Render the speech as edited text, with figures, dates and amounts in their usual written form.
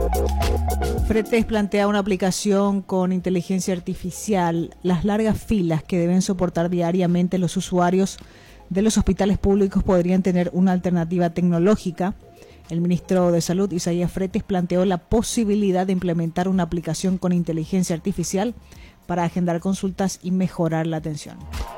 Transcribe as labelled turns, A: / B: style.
A: Fretes plantea una aplicación con inteligencia artificial. Las largas filas que deben soportar diariamente los usuarios de los hospitales públicos podrían tener una alternativa tecnológica. El ministro de Salud, Isaías Fretes, planteó la posibilidad de implementar una aplicación con inteligencia artificial para agendar consultas y mejorar la atención.